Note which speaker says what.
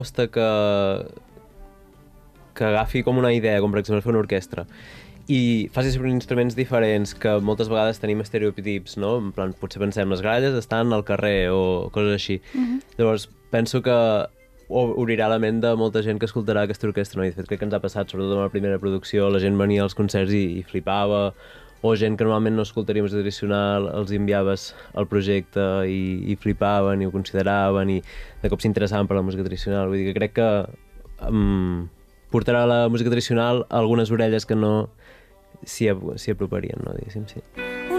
Speaker 1: proposta que agafi com una idea, com per exemple fer una orquestra, i faci servir instruments diferents, que moltes vegades tenim estereotips, no? En plan, potser pensem, les gralles estan al carrer o coses així. Llavors, penso que obrirà la ment de molta gent que escoltarà aquesta orquestra, no? I de fet crec que ens ha passat, sobretot en la primera producció, la gent venia als concerts i flipava, o gent que normalment no escoltaria música tradicional, els enviaves al projecte i flipaven i ho consideraven i de cop s'interessaven per la música tradicional. Vull dir que crec que portarà la música tradicional a algunes orelles que no s'hi aproparien, no? Diguéssim, sí.